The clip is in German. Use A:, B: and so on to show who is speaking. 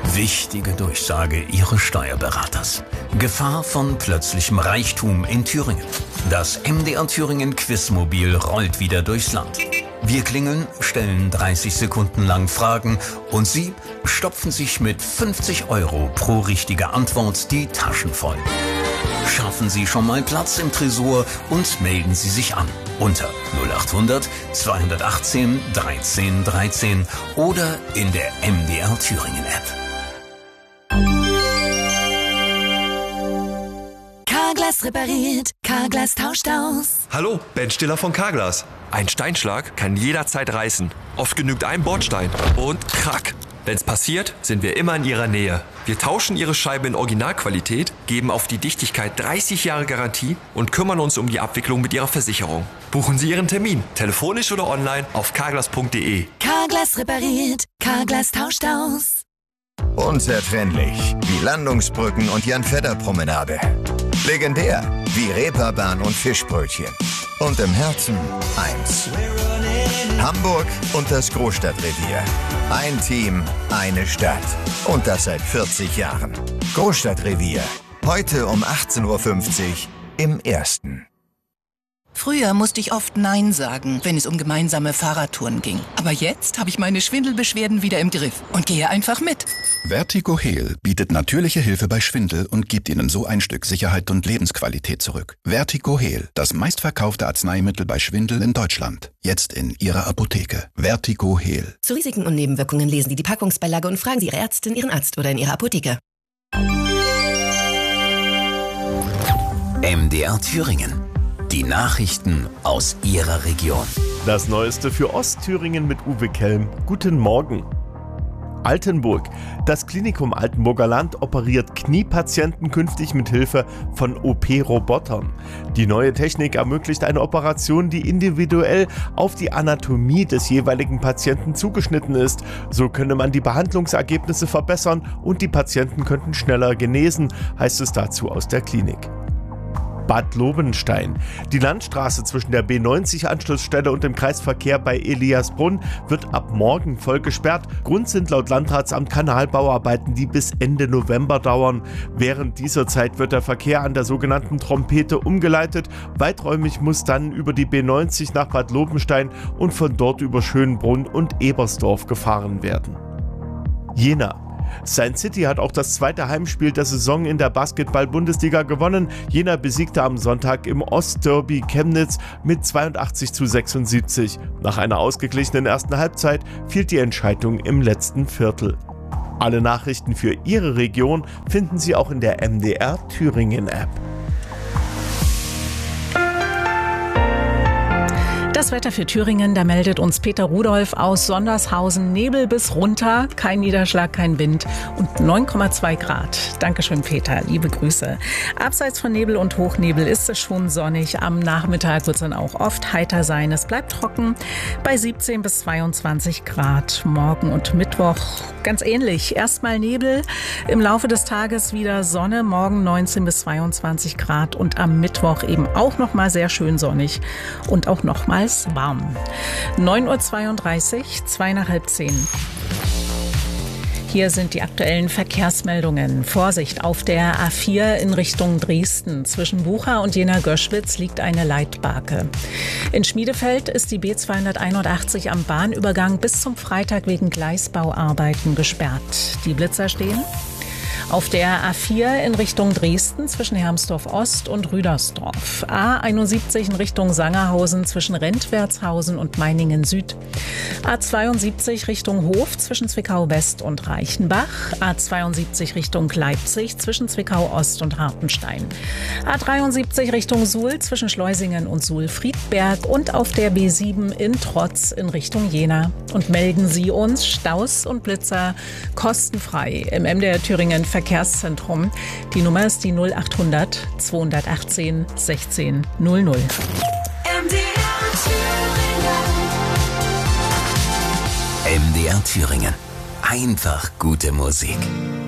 A: Wichtige Durchsage Ihres Steuerberaters. Gefahr von plötzlichem Reichtum in Thüringen. Das MDR Thüringen Quizmobil rollt wieder durchs Land. Wir klingeln, stellen 30 Sekunden lang Fragen und Sie stopfen sich mit 50 € pro richtige Antwort die Taschen voll. Schaffen Sie schon mal Platz im Tresor und melden Sie sich an unter 0800 218 13 13 oder in der MDR Thüringen App.
B: Carglass repariert, Carglass tauscht aus.
C: Hallo, Ben Stiller von Carglass. Ein Steinschlag kann jederzeit reißen. Oft genügt ein Bordstein und krack. Wenn's passiert, sind wir immer in Ihrer Nähe. Wir tauschen Ihre Scheibe in Originalqualität, geben auf die Dichtigkeit 30 Jahre Garantie und kümmern uns um die Abwicklung mit Ihrer Versicherung. Buchen Sie Ihren Termin, telefonisch oder online auf carglass.de.
B: Carglass repariert, Carglass tauscht aus.
D: Unzertrennlich wie Landungsbrücken und Jan-Fedder-Promenade. Legendär wie Reeperbahn und Fischbrötchen. Und im Herzen eins. Hamburg und das Großstadtrevier. Ein Team, eine Stadt. Und das seit 40 Jahren. Großstadtrevier. Heute um 18:50 Uhr im Ersten.
E: Früher musste ich oft Nein sagen, wenn es um gemeinsame Fahrradtouren ging. Aber jetzt habe ich meine Schwindelbeschwerden wieder im Griff und gehe einfach mit.
F: Vertigo Heal bietet natürliche Hilfe bei Schwindel und gibt Ihnen so ein Stück Sicherheit und Lebensqualität zurück. Vertigo Heal, das meistverkaufte Arzneimittel bei Schwindel in Deutschland. Jetzt in Ihrer Apotheke. Vertigo Heal.
G: Zu Risiken und Nebenwirkungen lesen Sie die Packungsbeilage und fragen Sie Ihre Ärztin, Ihren Arzt oder in Ihrer Apotheke.
A: MDR Thüringen. Die Nachrichten aus Ihrer Region.
H: Das Neueste für Ostthüringen mit Uwe Kelm. Guten Morgen. Altenburg. Das Klinikum Altenburger Land operiert Kniepatienten künftig mit Hilfe von OP-Robotern. Die neue Technik ermöglicht eine Operation, die individuell auf die Anatomie des jeweiligen Patienten zugeschnitten ist. So könne man die Behandlungsergebnisse verbessern und die Patienten könnten schneller genesen, heißt es dazu aus der Klinik. Bad Lobenstein. Die Landstraße zwischen der B90-Anschlussstelle und dem Kreisverkehr bei Eliasbrunn wird ab morgen voll gesperrt. Grund sind laut Landratsamt Kanalbauarbeiten, die bis Ende November dauern. Während dieser Zeit wird der Verkehr an der sogenannten Trompete umgeleitet. Weiträumig muss dann über die B90 nach Bad Lobenstein und von dort über Schönbrunn und Ebersdorf gefahren werden. Jena. Saint City hat auch das zweite Heimspiel der Saison in der Basketball-Bundesliga gewonnen. Jena besiegte am Sonntag im Ostderby Chemnitz mit 82:76. Nach einer ausgeglichenen ersten Halbzeit fiel die Entscheidung im letzten Viertel. Alle Nachrichten für Ihre Region finden Sie auch in der MDR Thüringen App.
I: Das Wetter für Thüringen, da meldet uns Peter Rudolph aus Sondershausen. Nebel bis runter, kein Niederschlag, kein Wind und 9,2 Grad. Dankeschön, Peter, liebe Grüße. Abseits von Nebel und Hochnebel ist es schon sonnig. Am Nachmittag wird es dann auch oft heiter sein. Es bleibt trocken bei 17 bis 22 Grad. Morgen und Mittwoch ganz ähnlich. Erstmal Nebel, im Laufe des Tages wieder Sonne. Morgen 19 bis 22 Grad und am Mittwoch eben auch nochmal sehr schön sonnig und auch nochmals warm. 9:32 Uhr, 9:55. Hier sind die aktuellen Verkehrsmeldungen. Vorsicht, auf der A4 in Richtung Dresden. Zwischen Bucha und Jena-Göschwitz liegt eine Leitbarke. In Schmiedefeld ist die B281 am Bahnübergang bis zum Freitag wegen Gleisbauarbeiten gesperrt. Die Blitzer stehen. Auf der A4 in Richtung Dresden zwischen Hermsdorf Ost und Rüdersdorf. A71 in Richtung Sangerhausen zwischen Rentwertshausen und Meiningen Süd. A72 Richtung Hof zwischen Zwickau West und Reichenbach. A72 Richtung Leipzig zwischen Zwickau Ost und Hartenstein. A73 Richtung Suhl zwischen Schleusingen und Suhl-Friedberg und auf der B7 in Trotz in Richtung Jena. Und melden Sie uns Staus und Blitzer kostenfrei im MDR Thüringen Verkehrszentrum. Die Nummer ist die 0800 218 16 00.
A: MDR Thüringen. Einfach gute Musik.